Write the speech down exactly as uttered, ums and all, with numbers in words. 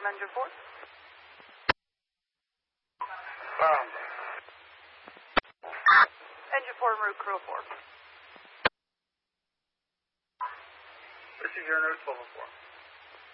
from engine four. Um, Engine four, en route, crew of four. this is your en route, twelve oh four.